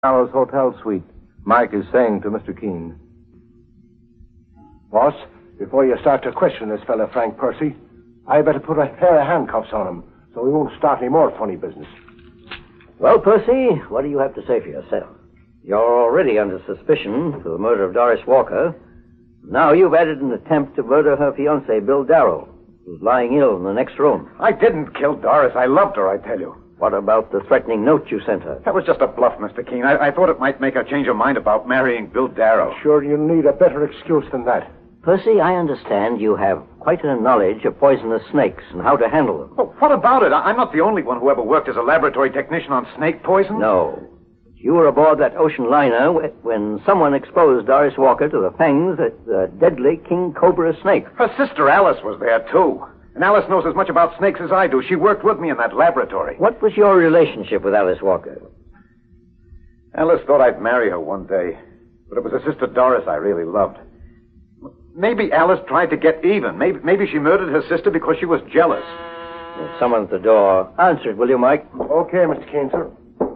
Darrow's hotel suite. Mike is saying to Mr. Keene. Boss, before you start to question this fella, Frank Percy, I better put a pair of handcuffs on him so he won't start any more funny business. Well, Percy, what do you have to say for yourself? You're already under suspicion for the murder of Doris Walker. Now you've added an attempt to murder her fiancé, Bill Darrow, who's lying ill in the next room. I didn't kill Doris. I loved her, I tell you. What about the threatening note you sent her? That was just a bluff, Mr. Keene. I thought it might make her change her mind about marrying Bill Darrow. Sure, you need a better excuse than that. Percy, I understand you have quite a knowledge of poisonous snakes and how to handle them. Oh, what about it? I'm not the only one who ever worked as a laboratory technician on snake poison. No. You were aboard that ocean liner when someone exposed Doris Walker to the fangs of the deadly king cobra snake. Her sister Alice was there, too. And Alice knows as much about snakes as I do. She worked with me in that laboratory. What was your relationship with Alice Walker? Alice thought I'd marry her one day. But it was her sister Doris I really loved. Maybe Alice tried to get even. Maybe she murdered her sister because she was jealous. There's someone at the door. Answer it, will you, Mike? Okay, Mr. Keene, sir.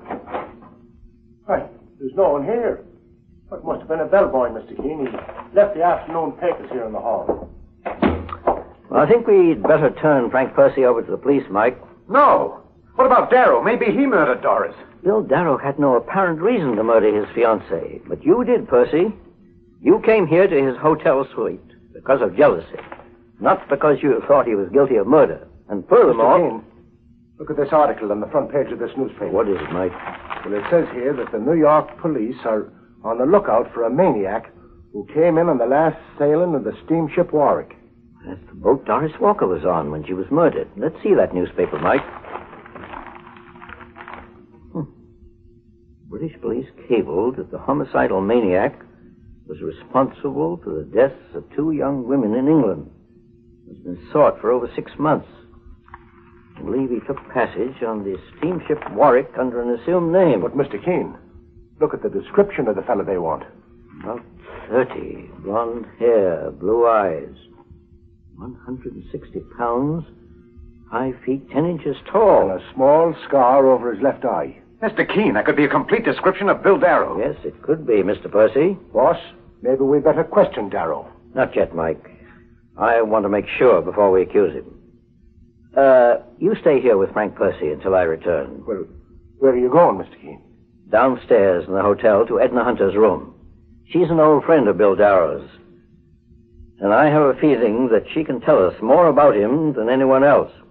Hi, there's no one here. It must have been a bellboy, Mr. Keene. He left the afternoon papers here in the hall. Well, I think we'd better turn Frank Percy over to the police, Mike. No. What about Darrow? Maybe he murdered Doris. Bill Darrow had no apparent reason to murder his fiancée, but you did, Percy. You came here to his hotel suite because of jealousy, not because you thought he was guilty of murder. And furthermore... Mr. Keene, look at this article on the front page of this newspaper. What is it, Mike? Well, it says here that the New York police are on the lookout for a maniac who came in on the last sailing of the steamship Warwick. That's the boat Doris Walker was on when she was murdered. Let's see that newspaper, Mike. British police cabled that the homicidal maniac was responsible for the deaths of 2 young women in England. Has been sought for over 6 months. I believe he took passage on the steamship Warwick under an assumed name. But, Mr. Keene, look at the description of the fellow they want. About 30, blonde hair, blue eyes, 160 pounds, 5 feet 10 inches tall. And a small scar over his left eye. Mr. Keene, that could be a complete description of Bill Darrow. Yes, it could be, Mr. Percy. Boss, maybe we better question Darrow. Not yet, Mike. I want to make sure before we accuse him. You stay here with Frank Percy until I return. Well, where are you going, Mr. Keene? Downstairs in the hotel to Edna Hunter's room. She's an old friend of Bill Darrow's. And I have a feeling that she can tell us more about him than anyone else.